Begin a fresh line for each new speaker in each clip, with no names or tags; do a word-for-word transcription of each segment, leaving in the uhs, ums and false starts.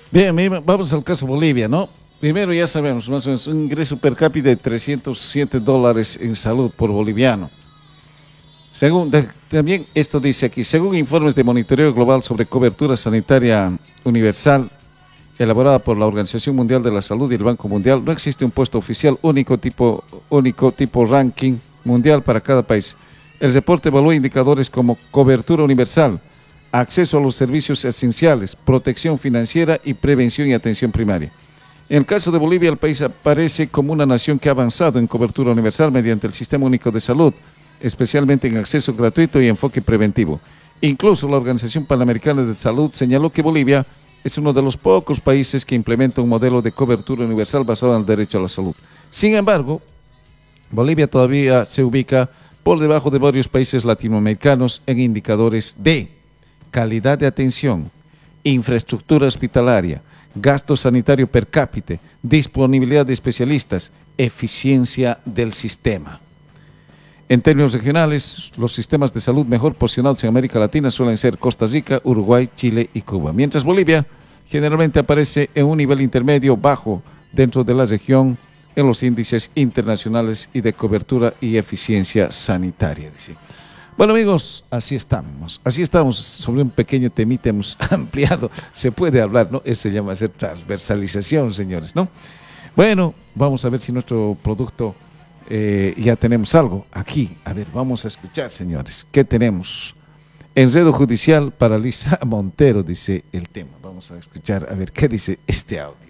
Bien, bien, vamos al caso Bolivia, ¿no? Primero ya sabemos, más o menos, un ingreso per cápita de trescientos siete dólares en salud por boliviano. Según, de- también esto dice aquí, según informes de monitoreo global sobre cobertura sanitaria universal, elaborada por la Organización Mundial de la Salud y el Banco Mundial, no existe un puesto oficial único tipo, único tipo ranking mundial para cada país. El reporte evalúa indicadores como cobertura universal, acceso a los servicios esenciales, protección financiera y prevención y atención primaria. En el caso de Bolivia, el país aparece como una nación que ha avanzado en cobertura universal mediante el Sistema Único de Salud, especialmente en acceso gratuito y enfoque preventivo. Incluso la Organización Panamericana de Salud señaló que Bolivia es uno de los pocos países que implementa un modelo de cobertura universal basado en el derecho a la salud. Sin embargo, Bolivia todavía se ubica por debajo de varios países latinoamericanos en indicadores de calidad de atención, infraestructura hospitalaria, gasto sanitario per cápita, disponibilidad de especialistas, eficiencia del sistema. En términos regionales, los sistemas de salud mejor posicionados en América Latina suelen ser Costa Rica, Uruguay, Chile y Cuba, mientras Bolivia generalmente aparece en un nivel intermedio bajo dentro de la región en los índices internacionales y de cobertura y eficiencia sanitaria. Dice. Bueno amigos, así estamos, así estamos, sobre un pequeño temita hemos ampliado, se puede hablar, ¿no? Eso se llama hacer transversalización, señores, ¿no? Bueno, vamos a ver si nuestro producto eh, ya tenemos algo aquí. A ver, vamos a escuchar, señores, ¿qué tenemos? Enredo judicial paraliza a Montero, dice el tema. Vamos a escuchar, a ver, ¿qué dice este audio?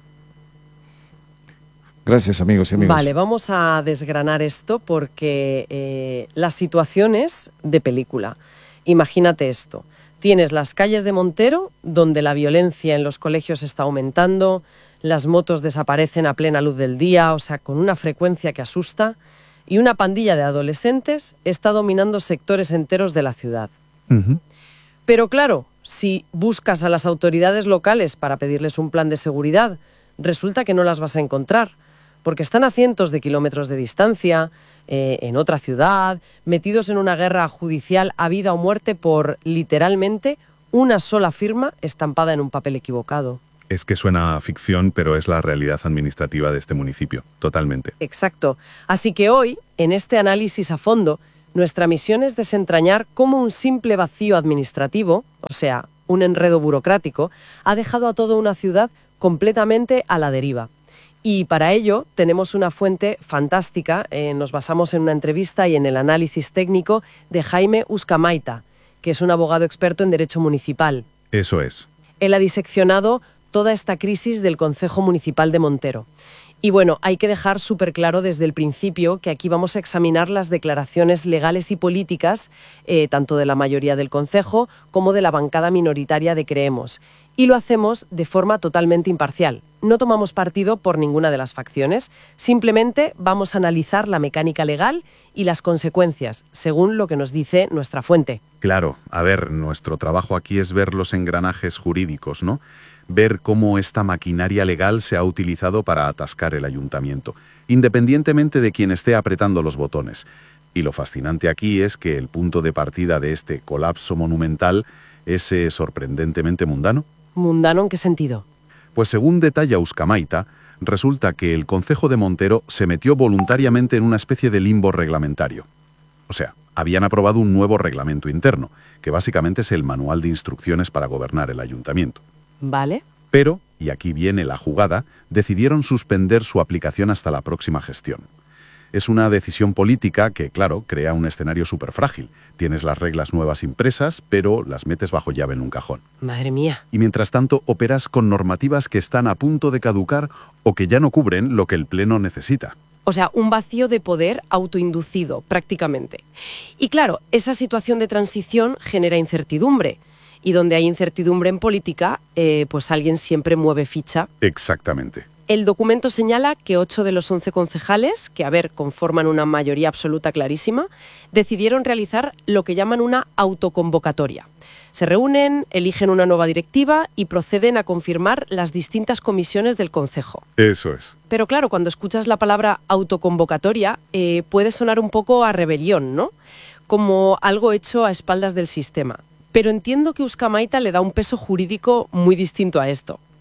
Gracias, amigos y amigos.
Vale, vamos a desgranar esto porque eh, las situaciones de película. Imagínate esto. Tienes las calles de Montero, donde la violencia en los colegios está aumentando, las motos desaparecen a plena luz del día, o sea, con una frecuencia que asusta, y una pandilla de adolescentes está dominando sectores enteros de la ciudad.
Uh-huh.
Pero claro, si buscas a las autoridades locales para pedirles un plan de seguridad, resulta que no las vas a encontrar, porque están a cientos de kilómetros de distancia, eh, en otra ciudad, metidos en una guerra judicial a vida o muerte por, literalmente, una sola firma estampada en un papel equivocado.
Es que suena a ficción, pero es la realidad administrativa de este municipio, totalmente.
Exacto. Así que hoy, en este análisis a fondo, nuestra misión es desentrañar cómo un simple vacío administrativo, o sea, un enredo burocrático, ha dejado a toda una ciudad completamente a la deriva. Y para ello tenemos una fuente fantástica, eh, nos basamos en una entrevista y en el análisis técnico de Jaime Uzcamaita, que es un abogado experto en derecho municipal.
Eso es.
Él ha diseccionado toda esta crisis del Concejo Municipal de Montero. Y bueno, hay que dejar súper claro desde el principio que aquí vamos a examinar las declaraciones legales y políticas, eh, tanto de la mayoría del Concejo como de la bancada minoritaria de Creemos. Y lo hacemos de forma totalmente imparcial. No tomamos partido por ninguna de las facciones, simplemente vamos a analizar la mecánica legal y las consecuencias, según lo que nos dice nuestra fuente.
Claro, a ver, nuestro trabajo aquí es ver los engranajes jurídicos, ¿no? Ver cómo esta maquinaria legal se ha utilizado para atascar el ayuntamiento, independientemente de quien esté apretando los botones. Y lo fascinante aquí es que el punto de partida de este colapso monumental es eh, sorprendentemente mundano.
¿Mundano en qué sentido?
Pues según detalla Uzcamaita, resulta que el Concejo de Montero se metió voluntariamente en una especie de limbo reglamentario. O sea, habían aprobado un nuevo reglamento interno, que básicamente es el manual de instrucciones para gobernar el ayuntamiento.
Vale.
Pero, y aquí viene la jugada, decidieron suspender su aplicación hasta la próxima gestión. Es una decisión política que, claro, crea un escenario súper frágil. Tienes las reglas nuevas impresas, pero las metes bajo llave en un cajón.
Madre mía.
Y mientras tanto, operas con normativas que están a punto de caducar o que ya no cubren lo que el Pleno necesita.
O sea, un vacío de poder autoinducido, prácticamente. Y claro, esa situación de transición genera incertidumbre. Y donde hay incertidumbre en política, eh, pues alguien siempre mueve ficha.
Exactamente.
El documento señala que ocho de los once concejales, que a ver, conforman una mayoría absoluta clarísima, decidieron realizar lo que llaman una autoconvocatoria. Se reúnen, eligen una nueva directiva y proceden a confirmar las distintas comisiones del concejo.
Eso es.
Pero claro, cuando escuchas la palabra autoconvocatoria, eh, puede sonar un poco a rebelión, ¿no? Como algo hecho a espaldas del sistema. Pero entiendo que Uzcamaita le da un peso jurídico muy distinto a esto.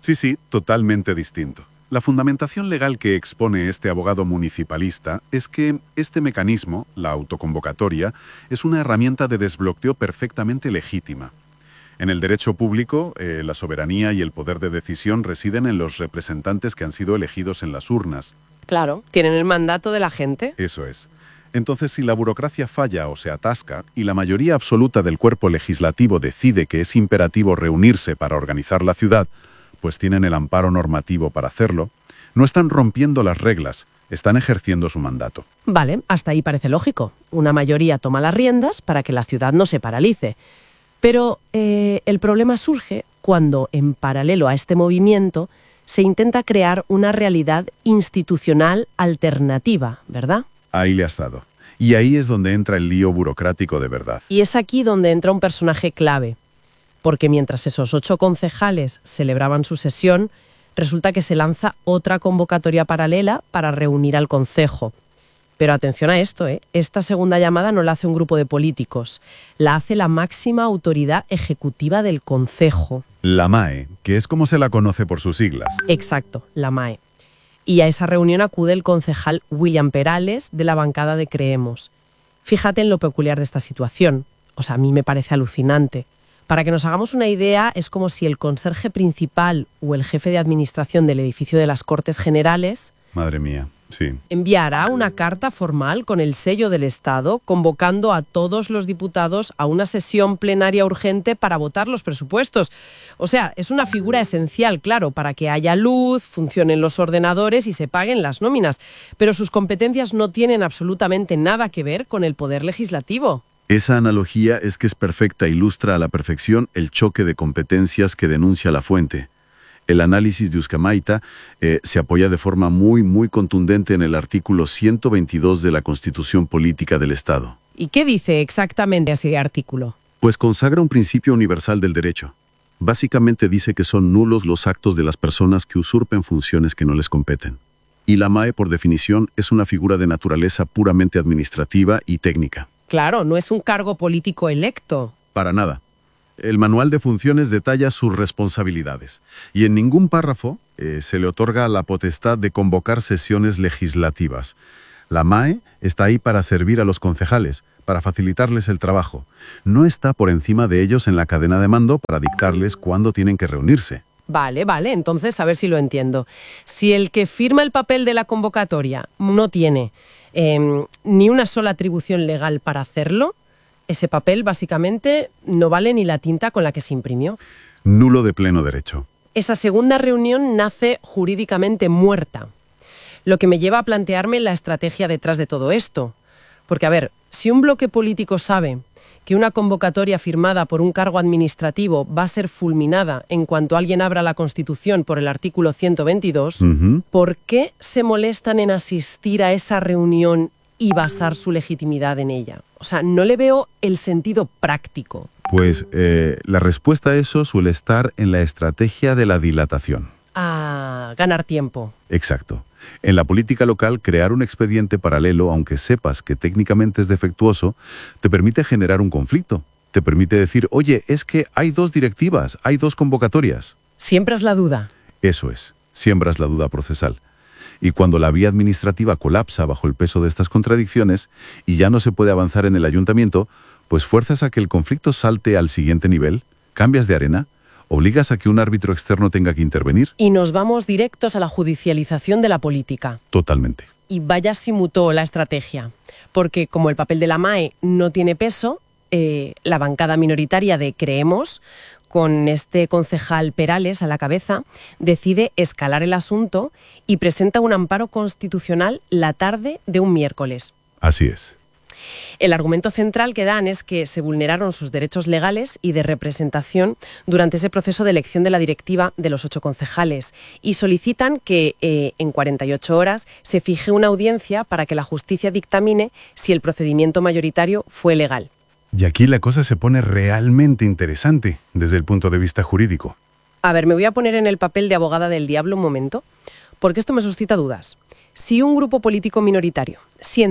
Sí, sí, totalmente distinto. La fundamentación legal que expone este abogado municipalista es que este mecanismo, la autoconvocatoria, es una herramienta de desbloqueo perfectamente legítima. En el derecho público, eh, la soberanía y el poder de decisión residen en los representantes que han sido elegidos en las urnas.
Claro, tienen el mandato de la gente.
Eso es. Entonces, si la burocracia falla o se atasca y la mayoría absoluta del cuerpo legislativo decide que es imperativo reunirse para organizar la ciudad, pues tienen el amparo normativo para hacerlo, no están rompiendo las reglas, están ejerciendo su mandato.
Vale, hasta ahí parece lógico. Una mayoría toma las riendas para que la ciudad no se paralice. Pero eh, el problema surge cuando, en paralelo a este movimiento, se intenta crear una realidad institucional alternativa, ¿verdad?
Ahí le has dado. Y ahí es donde entra el lío burocrático de verdad.
Y es aquí donde entra un personaje clave. Porque mientras esos ocho concejales celebraban su sesión, resulta que se lanza otra convocatoria paralela para reunir al concejo. Pero atención a esto, ¿eh? Esta segunda llamada no la hace un grupo de políticos, la hace la máxima autoridad ejecutiva del concejo.
La M A E, que es como se la conoce por sus siglas.
Exacto, la M A E. Y a esa reunión acude el concejal William Perales de la bancada de Creemos. Fíjate en lo peculiar de esta situación. O sea, a mí me parece alucinante. Para que nos hagamos una idea, es como si el conserje principal o el jefe de administración del edificio de las Cortes Generales...
Madre mía, sí.
Enviará una carta formal con el sello del Estado convocando a todos los diputados a una sesión plenaria urgente para votar los presupuestos. O sea, es una figura esencial, claro, para que haya luz, funcionen los ordenadores y se paguen las nóminas. Pero sus competencias no tienen absolutamente nada que ver con el poder legislativo.
Esa analogía es que es perfecta, ilustra a la perfección el choque de competencias que denuncia la fuente. El análisis de Uzcamaita eh, se apoya de forma muy, muy contundente en el artículo ciento veintidós de la Constitución Política del Estado.
¿Y qué dice exactamente ese artículo?
Pues consagra un principio universal del derecho. Básicamente dice que son nulos los actos de las personas que usurpen funciones que no les competen. Y la M A E, por definición, es una figura de naturaleza puramente administrativa y técnica.
Claro, no es un cargo político electo.
Para nada. El manual de funciones detalla sus responsabilidades y en ningún párrafo eh, se le otorga la potestad de convocar sesiones legislativas. La M A E está ahí para servir a los concejales, para facilitarles el trabajo. No está por encima de ellos en la cadena de mando para dictarles cuándo tienen que reunirse.
Vale, vale, entonces a ver si lo entiendo. Si el que firma el papel de la convocatoria no tiene eh, ni una sola atribución legal para hacerlo, ese papel básicamente no vale ni la tinta con la que se imprimió.
Nulo de pleno derecho.
Esa segunda reunión nace jurídicamente muerta. Lo que me lleva a plantearme la estrategia detrás de todo esto. Porque, a ver, si un bloque político sabe que una convocatoria firmada por un cargo administrativo va a ser fulminada en cuanto alguien abra la Constitución por el artículo ciento veintidós,
Uh-huh.
¿por qué se molestan en asistir a esa reunión y basar su legitimidad en ella? O sea, no le veo el sentido práctico.
Pues eh, la respuesta a eso suele estar en la estrategia de la dilatación.
A ganar tiempo.
Exacto. En la política local, crear un expediente paralelo, aunque sepas que técnicamente es defectuoso, te permite generar un conflicto. Te permite decir, oye, es que hay dos directivas, hay dos convocatorias.
Siempre es la duda.
Eso es, siembras la duda procesal. Y cuando la vía administrativa colapsa bajo el peso de estas contradicciones y ya no se puede avanzar en el ayuntamiento, pues fuerzas a que el conflicto salte al siguiente nivel, cambias de arena, obligas a que un árbitro externo tenga que intervenir.
Y nos vamos directos a la judicialización de la política.
Totalmente.
Y vaya si mutó la estrategia. Porque como el papel de la M A E no tiene peso, eh, la bancada minoritaria de Creemos, con este concejal Perales a la cabeza, decide escalar el asunto y presenta un amparo constitucional la tarde de un miércoles.
Así es.
El argumento central que dan es que se vulneraron sus derechos legales y de representación durante ese proceso de elección de la directiva de los ocho concejales y solicitan que eh, en cuarenta y ocho horas se fije una audiencia para que la justicia dictamine si el procedimiento mayoritario fue legal.
Y aquí la cosa se pone realmente interesante desde el punto de vista jurídico.
A ver, me voy a poner en el papel de abogada del diablo un momento, porque esto me suscita dudas. Si un grupo político minoritario siente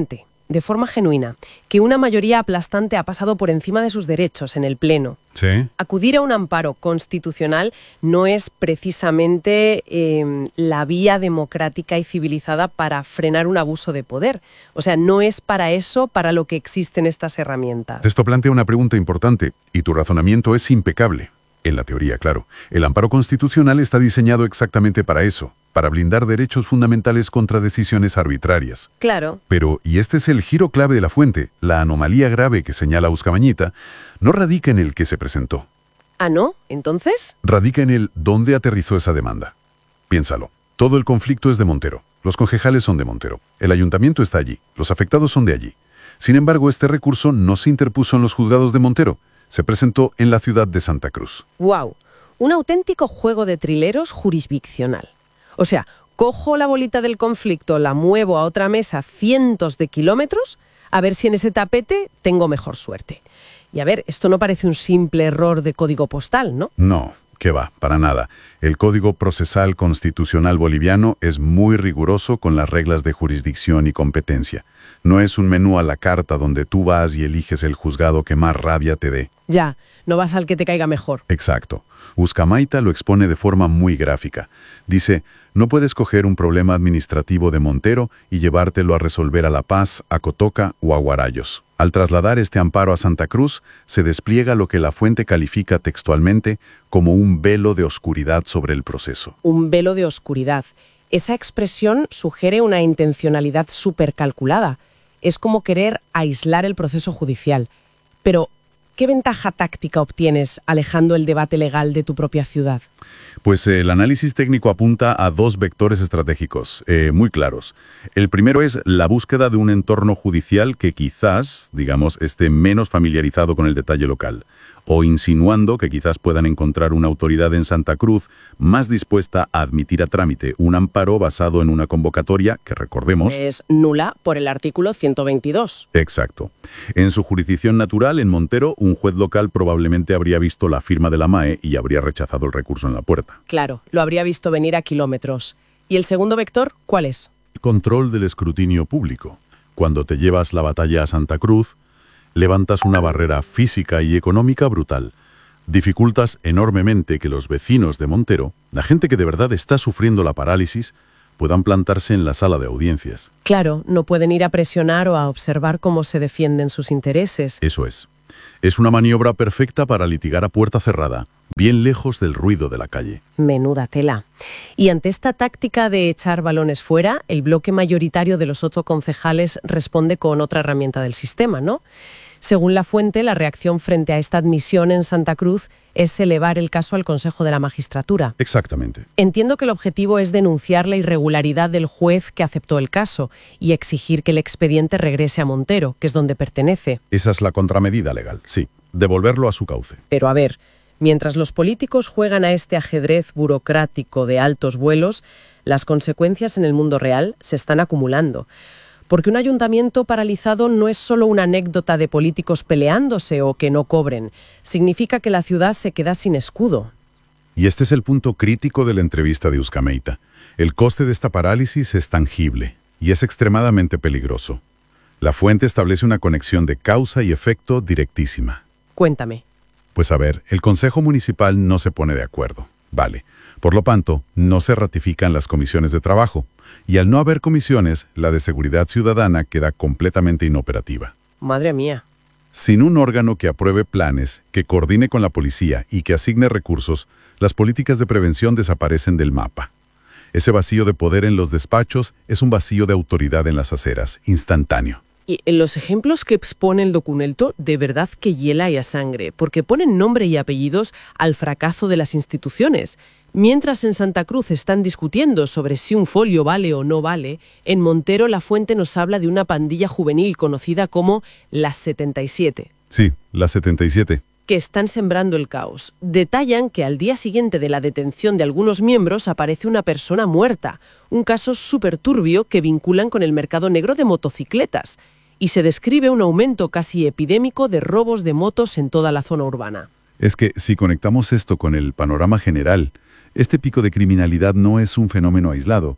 de forma genuina, que una mayoría aplastante ha pasado por encima de sus derechos en el Pleno.
Sí.
Acudir a un amparo constitucional no es precisamente eh, la vía democrática y civilizada para frenar un abuso de poder. O sea, no es para eso para lo que existen estas herramientas.
Esto plantea una pregunta importante, y tu razonamiento es impecable. En la teoría, claro. El amparo constitucional está diseñado exactamente para eso, para blindar derechos fundamentales contra decisiones arbitrarias.
Claro.
Pero, y este es el giro clave de la fuente, la anomalía grave que señala Uskamañita, no radica en el que se presentó.
¿Ah, no? ¿Entonces?
Radica en el dónde aterrizó esa demanda. Piénsalo. Todo el conflicto es de Montero. Los concejales son de Montero. El ayuntamiento está allí. Los afectados son de allí. Sin embargo, este recurso no se interpuso en los juzgados de Montero. Se presentó en la ciudad de Santa Cruz.
¡Wow! Un auténtico juego de trileros jurisdiccional. O sea, cojo la bolita del conflicto, la muevo a otra mesa cientos de kilómetros, a ver si en ese tapete tengo mejor suerte. Y a ver, esto no parece un simple error de código postal, ¿no?
No, qué va, para nada. El Código Procesal Constitucional Boliviano es muy riguroso con las reglas de jurisdicción y competencia. No es un menú a la carta donde tú vas y eliges el juzgado que más rabia te dé.
Ya, no vas al que te caiga mejor.
Exacto. Uskamaita lo expone de forma muy gráfica. Dice, no puedes coger un problema administrativo de Montero y llevártelo a resolver a La Paz, a Cotoca o a Guarayos. Al trasladar este amparo a Santa Cruz, se despliega lo que la fuente califica textualmente como un velo de oscuridad sobre el proceso.
Un velo de oscuridad. Esa expresión sugiere una intencionalidad súper calculada. Es como querer aislar el proceso judicial. Pero, ¿qué ventaja táctica obtienes alejando el debate legal de tu propia ciudad?
Pues eh, el análisis técnico apunta a dos vectores estratégicos eh, muy claros. El primero es la búsqueda de un entorno judicial que quizás, digamos, esté menos familiarizado con el detalle local, o insinuando que quizás puedan encontrar una autoridad en Santa Cruz más dispuesta a admitir a trámite un amparo basado en una convocatoria que, recordemos,
es nula por el artículo ciento veintidós.
Exacto. En su jurisdicción natural, en Montero, un juez local probablemente habría visto la firma de la M A E y habría rechazado el recurso en la puerta.
Claro, lo habría visto venir a kilómetros. ¿Y el segundo vector, cuál es?
El control del escrutinio público. Cuando te llevas la batalla a Santa Cruz, levantas una barrera física y económica brutal. Dificultas enormemente que los vecinos de Montero, la gente que de verdad está sufriendo la parálisis, puedan plantarse en la sala de audiencias.
Claro, no pueden ir a presionar o a observar cómo se defienden sus intereses.
Eso es. Es una maniobra perfecta para litigar a puerta cerrada, bien lejos del ruido de la calle.
Menuda tela. Y ante esta táctica de echar balones fuera, el bloque mayoritario de los ocho concejales responde con otra herramienta del sistema, ¿no? Según la fuente, la reacción frente a esta admisión en Santa Cruz es elevar el caso al Consejo de la Magistratura.
Exactamente.
Entiendo que el objetivo es denunciar la irregularidad del juez que aceptó el caso y exigir que el expediente regrese a Montero, que es donde pertenece.
Esa es la contramedida legal, sí. Devolverlo a su cauce.
Pero a ver, mientras los políticos juegan a este ajedrez burocrático de altos vuelos, las consecuencias en el mundo real se están acumulando. Porque un ayuntamiento paralizado no es solo una anécdota de políticos peleándose o que no cobren. Significa que la ciudad se queda sin escudo.
Y este es el punto crítico de la entrevista de Uskamaita. El coste de esta parálisis es tangible y es extremadamente peligroso. La fuente establece una conexión de causa y efecto directísima.
Cuéntame.
Pues a ver, el Consejo Municipal no se pone de acuerdo. Vale. Por lo tanto, no se ratifican las comisiones de trabajo. Y al no haber comisiones, la de seguridad ciudadana queda completamente inoperativa.
Madre mía.
Sin un órgano que apruebe planes, que coordine con la policía y que asigne recursos, las políticas de prevención desaparecen del mapa. Ese vacío de poder en los despachos es un vacío de autoridad en las aceras, instantáneo.
Y en los ejemplos que expone el documento, de verdad que hiela y a sangre, porque ponen nombre y apellidos al fracaso de las instituciones. Mientras en Santa Cruz están discutiendo sobre si un folio vale o no vale, en Montero la fuente nos habla de una pandilla juvenil conocida como las setenta y siete.
Sí, las setenta y siete.
Que están sembrando el caos. Detallan que al día siguiente de la detención de algunos miembros aparece una persona muerta, un caso súper turbio que vinculan con el mercado negro de motocicletas, y se describe un aumento casi epidémico de robos de motos en toda la zona urbana.
Es que si conectamos esto con el panorama general, este pico de criminalidad no es un fenómeno aislado,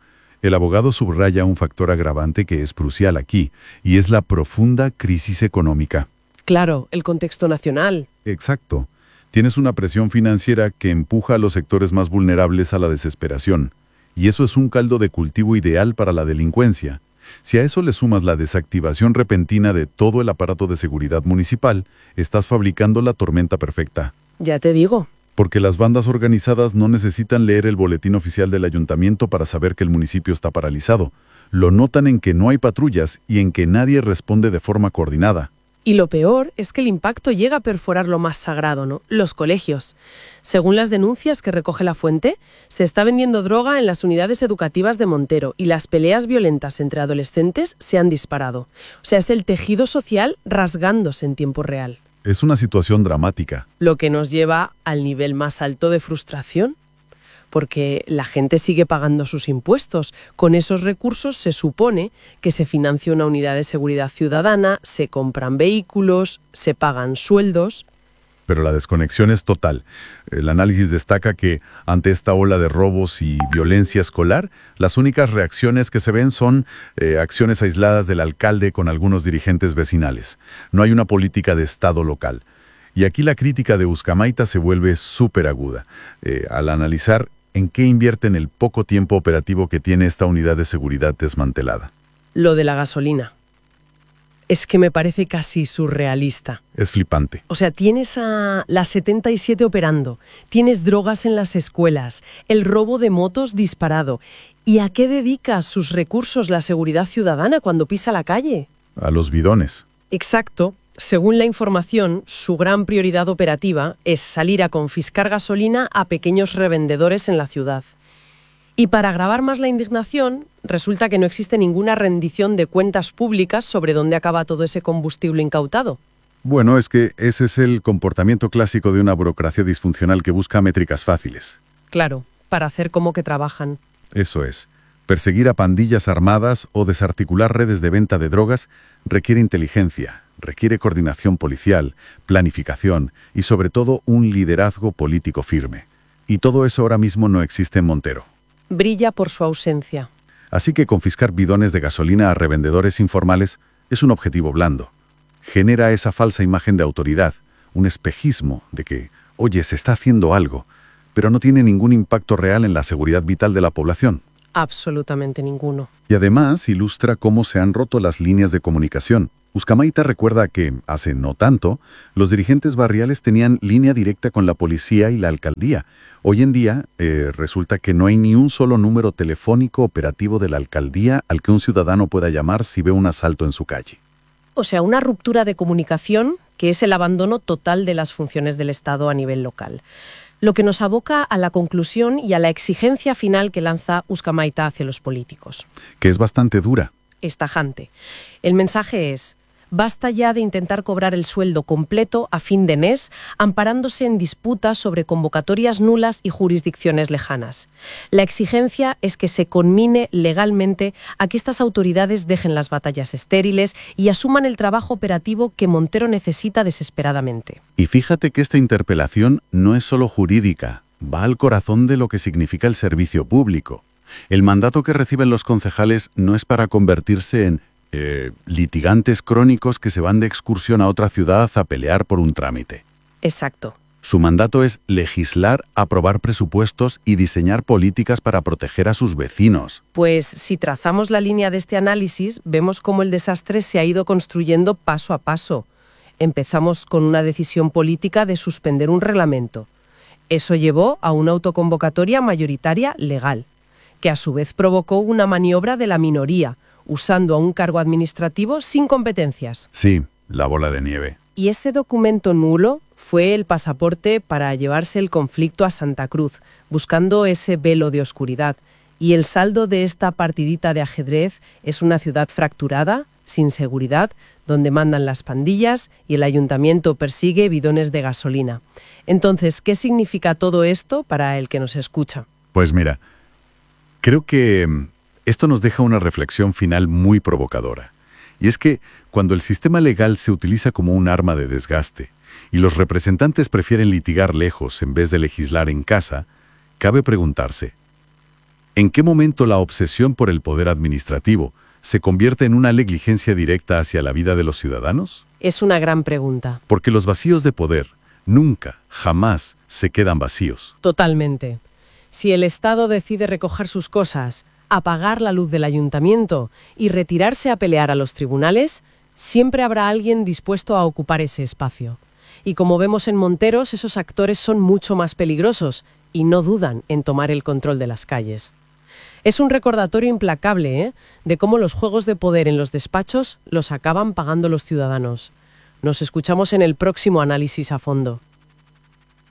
El abogado subraya un factor agravante que es crucial aquí, y es la profunda crisis económica.
Claro, el contexto nacional.
Exacto. Tienes una presión financiera que empuja a los sectores más vulnerables a la desesperación, y eso es un caldo de cultivo ideal para la delincuencia. Si a eso le sumas la desactivación repentina de todo el aparato de seguridad municipal, estás fabricando la tormenta perfecta.
Ya te digo.
Porque las bandas organizadas no necesitan leer el boletín oficial del ayuntamiento para saber que el municipio está paralizado. Lo notan en que no hay patrullas y en que nadie responde de forma coordinada.
Y lo peor es que el impacto llega a perforar lo más sagrado, ¿no? Los colegios. Según las denuncias que recoge La Fuente, se está vendiendo droga en las unidades educativas de Montero y las peleas violentas entre adolescentes se han disparado. O sea, es el tejido social rasgándose en tiempo real.
Es una situación dramática.
Lo que nos lleva al nivel más alto de frustración. Porque la gente sigue pagando sus impuestos. Con esos recursos se supone que se financia una unidad de seguridad ciudadana, se compran vehículos, se pagan sueldos.
Pero la desconexión es total. El análisis destaca que ante esta ola de robos y violencia escolar, las únicas reacciones que se ven son eh, acciones aisladas del alcalde con algunos dirigentes vecinales. No hay una política de Estado local. Y aquí la crítica de Ucamaita se vuelve súper aguda. Eh, al analizar ¿en qué invierten el poco tiempo operativo que tiene esta unidad de seguridad desmantelada?
Lo de la gasolina. Es que me parece casi surrealista.
Es flipante.
O sea, tienes a la setenta y siete operando, tienes drogas en las escuelas, el robo de motos disparado. ¿Y a qué dedica sus recursos la seguridad ciudadana cuando pisa la calle?
A los bidones.
Exacto. Según la información, su gran prioridad operativa es salir a confiscar gasolina a pequeños revendedores en la ciudad. Y para agravar más la indignación, resulta que no existe ninguna rendición de cuentas públicas sobre dónde acaba todo ese combustible incautado.
Bueno, es que ese es el comportamiento clásico de una burocracia disfuncional que busca métricas fáciles.
Claro, para hacer como que trabajan.
Eso es. Perseguir a pandillas armadas o desarticular redes de venta de drogas requiere inteligencia. Requiere coordinación policial, planificación y sobre todo un liderazgo político firme. Y todo eso ahora mismo no existe en Montero.
Brilla por su ausencia.
Así que confiscar bidones de gasolina a revendedores informales es un objetivo blando. Genera esa falsa imagen de autoridad, un espejismo de que, oye, se está haciendo algo, pero no tiene ningún impacto real en la seguridad vital de la población.
Absolutamente ninguno.
Y además ilustra cómo se han roto las líneas de comunicación. Ucamaita recuerda que, hace no tanto, los dirigentes barriales tenían línea directa con la policía y la alcaldía. Hoy en día, eh, resulta que no hay ni un solo número telefónico operativo de la alcaldía al que un ciudadano pueda llamar si ve un asalto en su calle.
O sea, una ruptura de comunicación que es el abandono total de las funciones del Estado a nivel local. Lo que nos aboca a la conclusión y a la exigencia final que lanza Ucamaita hacia los políticos.
Que es bastante dura.
Es tajante. El mensaje es: basta ya de intentar cobrar el sueldo completo a fin de mes, amparándose en disputas sobre convocatorias nulas y jurisdicciones lejanas. La exigencia es que se conmine legalmente a que estas autoridades dejen las batallas estériles y asuman el trabajo operativo que Montero necesita desesperadamente.
Y fíjate que esta interpelación no es solo jurídica, va al corazón de lo que significa el servicio público. El mandato que reciben los concejales no es para convertirse en Eh, litigantes crónicos que se van de excursión a otra ciudad a pelear por un trámite.
Exacto.
Su mandato es legislar, aprobar presupuestos y diseñar políticas para proteger a sus vecinos.
Pues si trazamos la línea de este análisis, vemos cómo el desastre se ha ido construyendo paso a paso. Empezamos con una decisión política de suspender un reglamento. Eso llevó a una autoconvocatoria mayoritaria legal, que a su vez provocó una maniobra de la minoría, usando a un cargo administrativo sin competencias.
Sí, la bola de nieve.
Y ese documento nulo fue el pasaporte para llevarse el conflicto a Santa Cruz, buscando ese velo de oscuridad. Y el saldo de esta partidita de ajedrez es una ciudad fracturada, sin seguridad, donde mandan las pandillas y el ayuntamiento persigue bidones de gasolina. Entonces, ¿qué significa todo esto para el que nos escucha?
Pues mira, creo que esto nos deja una reflexión final muy provocadora. Y es que cuando el sistema legal se utiliza como un arma de desgaste y los representantes prefieren litigar lejos en vez de legislar en casa, cabe preguntarse, ¿En qué momento la obsesión por el poder administrativo se convierte en una negligencia directa hacia la vida de los ciudadanos?
Es una gran pregunta.
Porque los vacíos de poder nunca, jamás se quedan vacíos.
Totalmente. Si el Estado decide recoger sus cosas, apagar la luz del ayuntamiento y retirarse a pelear a los tribunales, siempre habrá alguien dispuesto a ocupar ese espacio. Y como vemos en Monteros, esos actores son mucho más peligrosos y no dudan en tomar el control de las calles. Es un recordatorio implacable, ¿eh?, de cómo los juegos de poder en los despachos los acaban pagando los ciudadanos. Nos escuchamos en el próximo análisis a fondo.